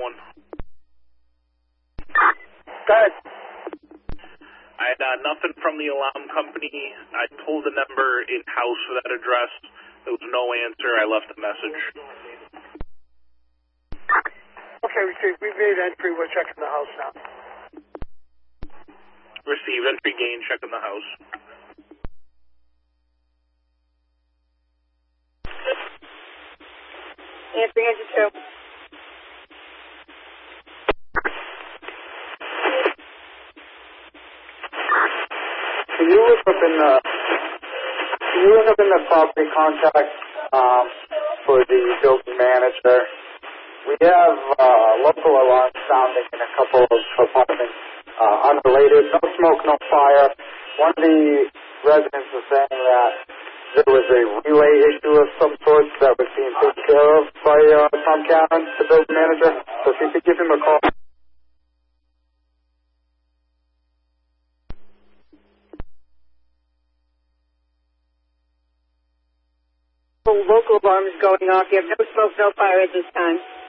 911. Go ahead. I had nothing from the alarm company. I pulled the number in-house for that address. There was no answer. I left a message. Okay, we made entry. We're checking the house now. Received entry gain, checking the house. Answer, answer 2. Can you look up in the property contact for the building manager? We have local alarm sounding in a couple of apartments, unrelated, no smoke, no fire. One of the residents was saying that there was a relay issue of some sort that was being taken care of by Tom Cannon, the building manager. So if you could give him a call. Local alarms going off. You have no smoke, no fire at this time.